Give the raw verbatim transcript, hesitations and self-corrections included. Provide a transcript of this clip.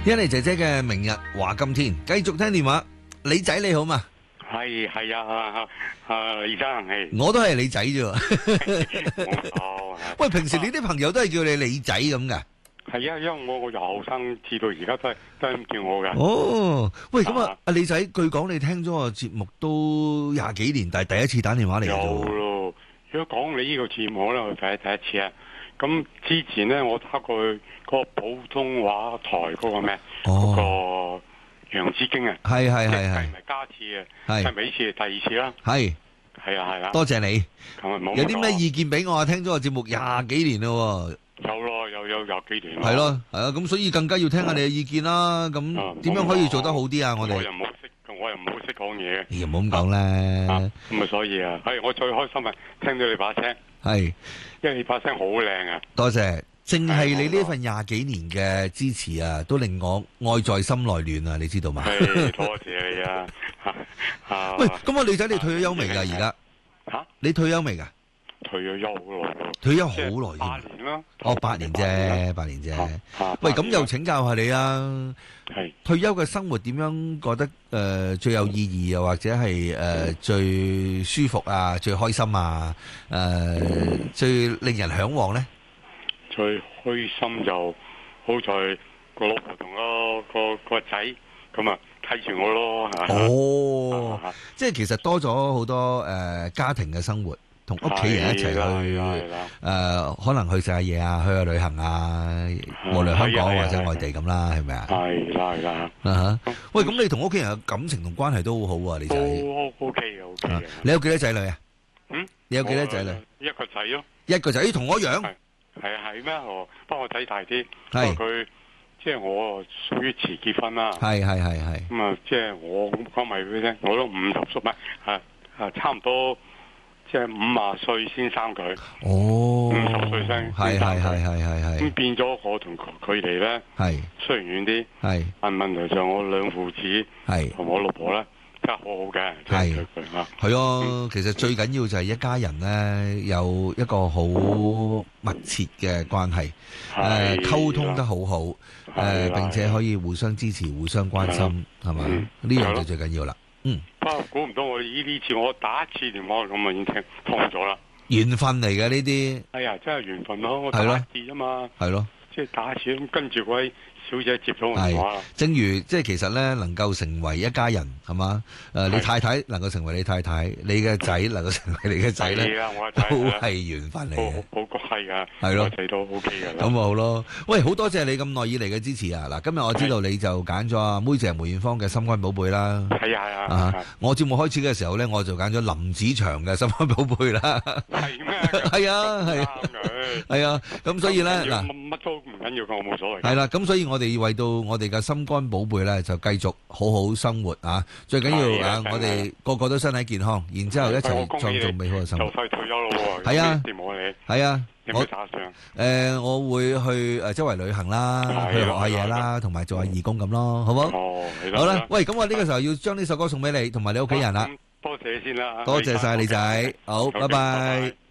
欣妮姐姐嘅明日話今天，繼續聽電話。李仔你好嘛？ 係係啊，啊李生係， 我都係李仔啫。 哦， 喂，平時你啲朋友都係叫你李仔咁噶？ 係啊，因為我我由後生至到而家都係都係咁叫我噶。 哦，喂，咁啊，阿李仔，據講你聽咗個節目都廿幾年，但係第一次打電話嚟嘅有啫。 咯，如果講你呢個節目咧，我第一第一次啊。咁之前咧，我打過去嗰個普通話台嗰個咩，嗰個楊子京啊， 係係係係， 係咪加次啊？ 係係咪呢次第二次啦？ 係係啊係啦。 多謝你。 咁啊冇有啲咩意見俾我啊？聽咗個節目廿幾年咯。 有咯，有有有幾年。 係咯，係啊，咁所以更加要聽下你嘅意見啦。咁點樣可以做得好啲啊？我哋我又唔好識，我又唔好識講嘢嘅。 你又唔好咁講啦。 咁啊，所以啊，係我最開心啊，聽到你把聲。 係， 因為你把聲好靚啊！ 多謝，正係你呢份廿幾年嘅支持啊，都令我愛在心內暖啊！你知道嘛？ 係，多謝你啊！啊， 喂，咁啊，女仔你退咗休未㗎？而家嚇？ 你退休未㗎？ 退咗休好耐， 退休好耐八添。 年啦。 哦，八年啫，八年啫。 啊喂，咁又請教下你啊。 係退休嘅生活點樣覺得誒最有意義，又或者係誒最舒服啊、最開心啊、誒最令人嚮往咧？ 最開心就好在個老婆同個個個仔咁啊睇住我咯嚇。 哦， 啊即係其實多咗好多誒家庭嘅生活，同屋企人一齊係啦去係啦誒，可能去食下嘢啊，去下旅行啊，無論香港係啊係啊或者外地咁啦，係咪啊？ 係啦係啦， 啊哈！喂，咁你同屋企人嘅感情同關係都好好啊，你仔。 都 OK 嘅 OK 啊嘅。 你有幾多仔女啊？ 嗯？ 你有幾多仔女？ 一個仔咯。 一個仔，咦同我一樣。 係啊係咩？哦，不過我仔大啲， 係佢即係我屬於遲結婚啦。 係係係係。 咁啊，即係我講埋俾你聽，我都五十歲咪啊啊，差唔多即係五十歲先生佢。 哦， 五十歲生係係係係係係。 咁變咗我同佢哋咧， 係雖然遠啲， 係， 但問題上我兩父子係同我老婆咧，真係好好嘅， 係對佢啊。 係啊，其實最緊要就係一家人咧有一個好密切嘅關係，誒溝通得好好，誒並且可以互相支持、互相關心，係嘛？呢樣就最緊要啦。嗯。 不過估唔到我呢呢次我打一次電話咁啊已經聽通咗啦。 緣分嚟嘅呢啲。 哎呀，真係緣分咯！我打一次啫嘛。 係咯。 即係打一次咁，跟住嗰位小姐接咗我電話啦。 正如即係其實咧，能夠成為一家人係嘛？誒，你太太能夠成為你太太，你嘅仔能夠成為你嘅仔咧，都係緣分嚟嘅。 好好係啊， 係咯， 仔都 OK 嘅。 咁咪好咯。喂，好多謝你咁耐以嚟嘅支持啊！嗱，今日我知道你就揀咗阿妹姐梅艷芳嘅《心肝寶貝》啦。 係啊係啊。 啊，我節目開始嘅時候咧，我就揀咗林子祥嘅《心肝寶貝》啦。 係咩？ 係啊係啊。係啊，咁所以咧嗱， 乜都唔緊要嘅，我冇所謂。 係啦，咁所以我哋為到我哋嘅心肝寶貝咧，就繼續好好生活啊！最緊要啊，我哋個個都身體健康，然之後一齊創造美好嘅生活。 就快退休咯喎！ 係啊， 羨慕你。 係啊， 我打算誒，我會去誒周圍旅行啦，去學下嘢啦，同埋做下義工咁咯，好唔好？ 哦， 好啦，喂，咁我呢個時候要將呢首歌送俾你同埋你屋企人啦。 多謝先啦， 多謝晒你仔，好，拜拜。